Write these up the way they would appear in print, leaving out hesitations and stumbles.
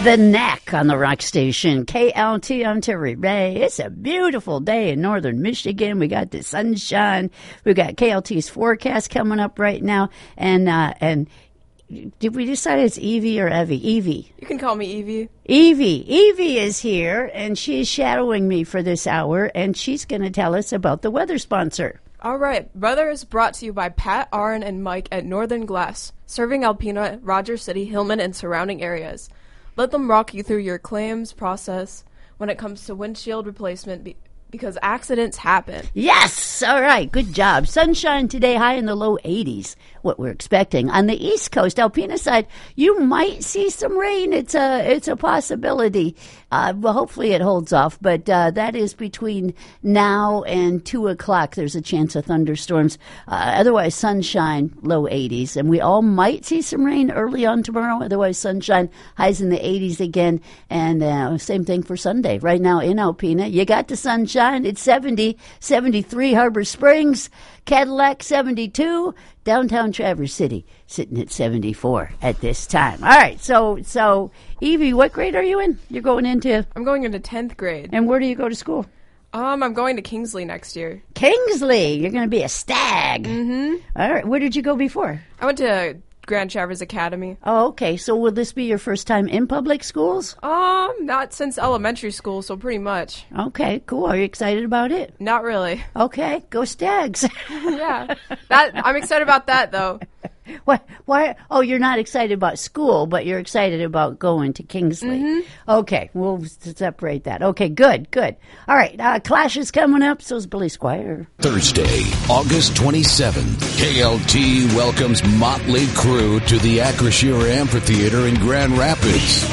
The Knack on the Rock Station, KLT. I'm Terry Ray. It's a beautiful day in northern Michigan. We got the sunshine. We got KLT's forecast coming up right now. And did we decide it's Evie or Evie? Evie. You can call me Evie. Evie is here, and she's shadowing me for this hour, and she's going to tell us about the weather sponsor. All right. Weather is brought to you by Pat, Aaron, and Mike at Northern Glass, serving Alpena, Rogers City, Hillman, and surrounding areas. Let them rock you through your claims process when it comes to windshield replacement because accidents happen. Yes! All right, good job. Sunshine today, high in the low 80s, what we're expecting. On the East Coast, Alpena side, you might see some rain. It's a possibility. Well, hopefully it holds off, but that is between now and 2 o'clock. There's a chance of thunderstorms. Otherwise, sunshine, low 80s. And we all might see some rain early on tomorrow. Otherwise, sunshine, highs in the 80s again. And same thing for Sunday. Right now in Alpena, you got the sunshine. It's 70, 73 Harbor Springs, Cadillac 72, downtown Traverse City sitting at 74 at this time. All right, so Evie, what grade are you in? You're going into? I'm going into 10th grade. And where do you go to school? I'm going to Kingsley next year. Kingsley, you're going to be a stag. Mm-hmm. All right, where did you go before? I went to Grand Traverse Academy. Oh, okay. So will this be your first time in public schools? Not since elementary school, so pretty much. Okay, cool. Are you excited about it? Not really. Okay, go Stags. Yeah. I'm excited about that, though. What? Why? Oh, you're not excited about school, but you're excited about going to Kingsley. Mm-hmm. Okay, we'll separate that. Okay, good. All right, Clash is coming up, so is Billy Squier. Thursday, August 27th, KLT welcomes Motley Crue to the Acrisure Amphitheater in Grand Rapids.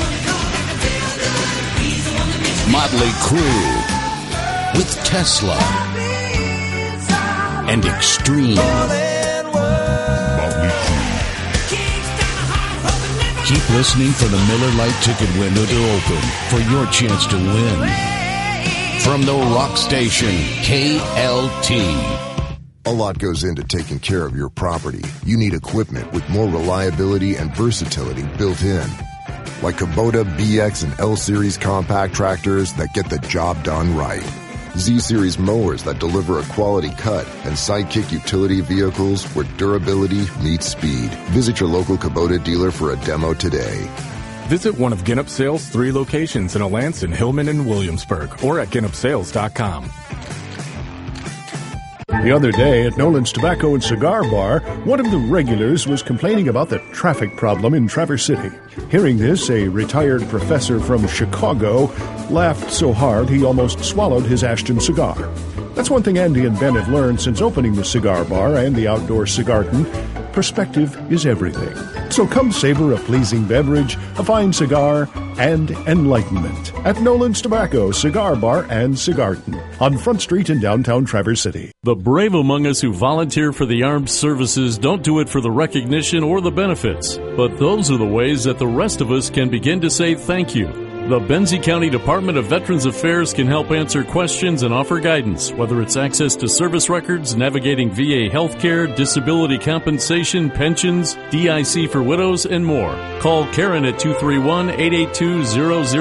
Motley Crue with Tesla and Extreme. Keep listening for the Miller Lite ticket window to open for your chance to win. From the Rock Station, KLT. A lot goes into taking care of your property. You need equipment with more reliability and versatility built in. Like Kubota BX and L-Series compact tractors that get the job done right. Z-Series mowers that deliver a quality cut, and Sidekick utility vehicles where durability meets speed. Visit your local Kubota dealer for a demo today. Visit one of Ginnop Sales' 3 locations in Alanson, Hillman, and Williamsburg, or at ginnopsales.com. The other day at Nolan's Tobacco and Cigar Bar, one of the regulars was complaining about the traffic problem in Traverse City. Hearing this, a retired professor from Chicago laughed so hard he almost swallowed his Ashton cigar. That's one thing Andy and Ben have learned since opening the cigar bar and the outdoor cigarton. Perspective is everything. So come savor a pleasing beverage, a fine cigar, and enlightenment at Nolan's Tobacco, Cigar Bar, and Cigarton on Front Street in downtown Traverse City. The brave among us who volunteer for the armed services don't do it for the recognition or the benefits, but those are the ways that the rest of us can begin to say thank you. The Benzie County Department of Veterans Affairs can help answer questions and offer guidance, whether it's access to service records, navigating VA healthcare, disability compensation, pensions, DIC for widows, and more. Call Karen at 231-882-00.